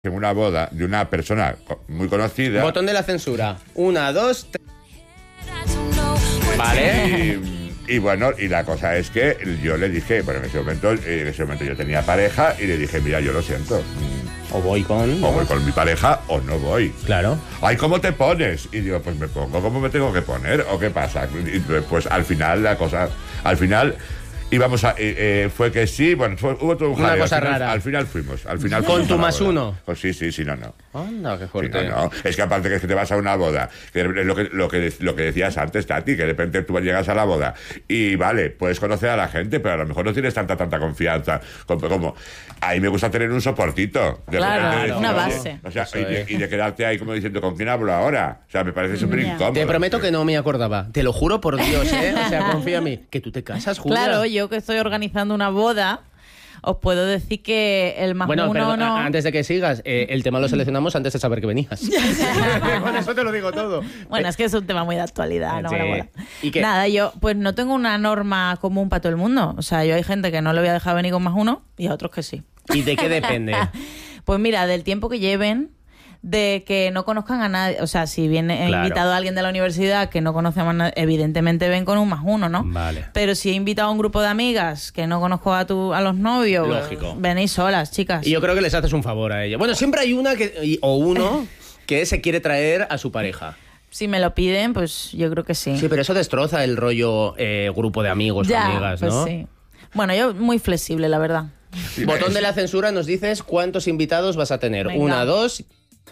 en una boda de una persona muy conocida. Botón de la censura. 1, 2, 3. Vale. Y bueno, y la cosa es que yo le dije, bueno, en ese momento yo tenía pareja y le dije, mira, yo lo siento. O voy con mi pareja o no voy. Claro. Ay, ¿cómo te pones? Y digo, pues me pongo como me tengo que poner, ¿o qué pasa? Y pues al final íbamos a... fue que sí, bueno, hubo todo un jaleo. Una cosa rara. Al final fuimos. ¿Con tu más uno? Pues sí, no. Anda, qué fuerte. Sí, no. Es que aparte que es que te vas a una boda, que es lo que decías antes, Tati, que de repente tú llegas a la boda y vale, puedes conocer a la gente, pero a lo mejor no tienes tanta confianza como ahí me gusta tener un soportito. Claro, decir, una base. O sea, y de quedarte ahí como diciendo, ¿con quién hablo ahora? O sea, me parece súper incómodo. Te prometo que no me acordaba. Te lo juro por Dios, ¿eh? O sea, confía en mí. Que tú te casas, Julia. Claro, yo que estoy organizando una boda, os puedo decir que el más uno perdón, no... antes de que sigas, el tema lo seleccionamos antes de saber que venías. Con eso te lo digo todo. Bueno, es que es un tema muy de actualidad, ¿no? Sí. La boda. ¿Y qué? Nada, yo pues no tengo una norma común para todo el mundo. O sea, yo hay gente que no le voy a dejar venir con más uno y a otros que sí. ¿Y de qué depende? Pues mira, del tiempo que lleven, de que no conozcan a nadie. O sea, si viene Claro. invitado a alguien de la universidad que no conoce a más nadie, evidentemente ven con un más uno, ¿no? Vale. Pero si he invitado a un grupo de amigas que no conozco a los novios, Lógico. Venís solas, chicas. Y yo creo que les haces un favor a ella. Bueno, siempre hay una o uno que se quiere traer a su pareja. Si me lo piden, pues yo creo que sí. Sí, pero eso destroza el rollo grupo de amigos o amigas, ¿no? Pues sí. Bueno, yo muy flexible, la verdad. Sí, Botón de la censura, nos dices cuántos invitados vas a tener. Venga. 1, 2...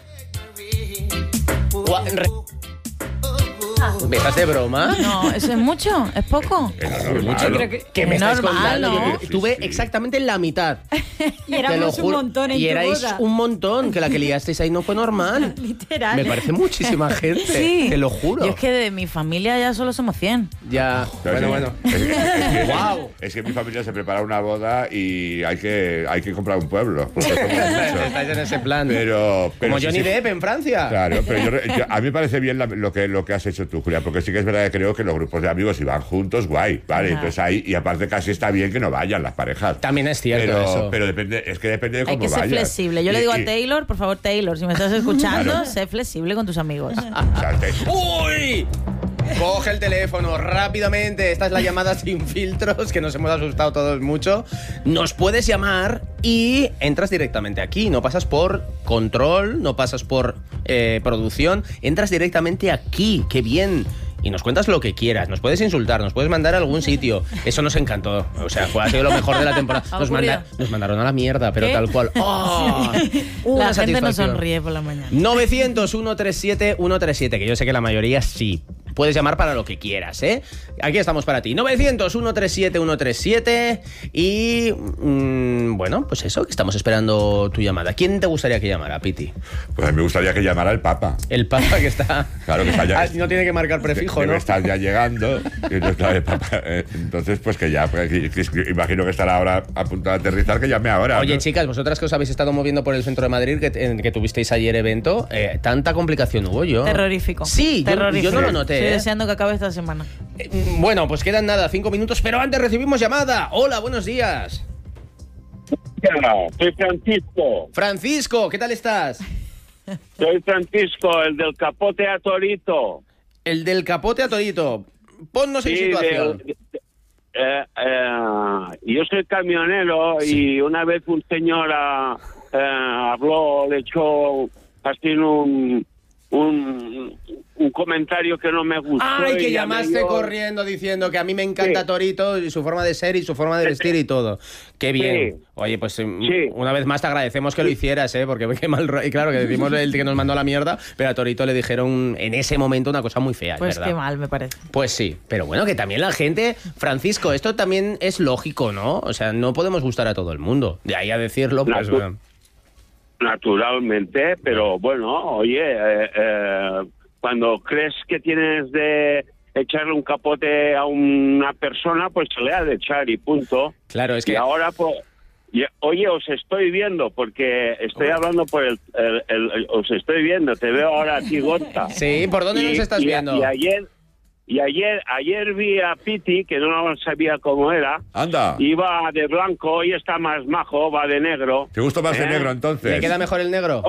¿Me estás de broma? No, ¿eso es mucho? ¿Es poco? Mucho, ¿Qué me Es estás normal, contando? ¿no? Yo estuve exactamente en la mitad. Y éramos un montón en y tu erais boda. un montón, que la que liasteis ahí no fue normal. Literal. Me parece muchísima gente, Sí. te lo juro. Yo es que de mi familia ya solo somos 100. Ya, bueno. Guau. Es que mi familia se prepara una boda y hay que comprar un pueblo. Porque somos muchos. Estáis en ese plan. Pero Como sí, Johnny sí. Depp en Francia. Claro, pero a mí me parece bien lo que has hecho tú, Julia, porque sí que es verdad que creo que los grupos de amigos si van juntos, guay, vale, Ajá. entonces ahí, y aparte casi está bien que no vayan las parejas. También es cierto eso. Pero depende de cómo Hay que ser vayan. flexible. Yo le digo a Taylor, por favor, Taylor, si me estás escuchando, Claro. sé flexible con tus amigos. O sea, ¡Uy! Coge el teléfono rápidamente. Esta es la llamada sin filtros, que nos hemos asustado todos mucho. Nos puedes llamar y entras directamente aquí. No pasas por control, no pasas por producción. Entras directamente aquí. ¡Qué bien! Y nos cuentas lo que quieras. Nos puedes insultar, nos puedes mandar a algún sitio. Eso nos encantó. O sea, ha sido lo mejor de la temporada. Nos mandaron a la mierda, pero ¿Qué? tal cual. ¡Oh! Una La gente no satisfacción. sonríe por la mañana. 900-137-137, que yo sé que la mayoría sí. Puedes llamar para lo que quieras, ¿eh? Aquí estamos para ti. 900-137-137 y... bueno, pues eso, que estamos esperando tu llamada. ¿Quién te gustaría que llamara, Piti? pues a mí me gustaría que llamara el Papa. El Papa que está... Claro que está ya. No tiene que marcar prefijo, Debe ¿no? estar ya llegando. Y entonces, claro, el Papa, entonces, pues que ya, imagino que estará ahora a punto de aterrizar, que llame ahora. Oye, ¿no? chicas, vosotras que os habéis estado moviendo por el centro de Madrid, que tuvisteis ayer evento, tanta complicación hubo yo. Terrorífico. Sí, Terrorífico. yo no lo noté. Estoy ¿eh? deseando que acabe esta semana. Bueno, pues quedan nada, 5 minutos, pero antes recibimos llamada. Hola, buenos días. Soy Francisco. Francisco, ¿qué tal estás? Soy Francisco, el del capote a Torito. El del capote a Torito. Ponnos en Sí, situación. yo soy camionero y una vez un señor habló, le echó así un comentario que no me gustó. Ay, que y ya me llamaste dio- corriendo diciendo que a mí me encanta Sí. Torito y su forma de ser y su forma de vestir y todo. Qué bien. Sí. Oye, pues Sí. una vez más te agradecemos que lo hicieras, porque qué mal y claro, que decimos el que nos mandó a la mierda, pero a Torito le dijeron en ese momento una cosa muy fea, Pues ¿verdad? qué mal, me parece. Pues sí, pero bueno, que también la gente... Francisco, esto también es lógico, ¿no? O sea, no podemos gustar a todo el mundo. De ahí a decirlo, pues... Natu- Naturalmente, pero bueno, oye, cuando crees que tienes de echarle un capote a una persona, pues se le ha de echar y punto. Claro, es Y que... ahora, pues, oye, os estoy viendo, porque estoy hablando por os estoy viendo, te veo ahora a ti, Gorka. Sí, ¿por dónde nos estás viendo? Y Y ayer vi a Piti, que no sabía cómo era. Anda. Iba de blanco, hoy está más majo, va de negro. ¿Te gusta más de negro entonces? ¿Le queda mejor el negro?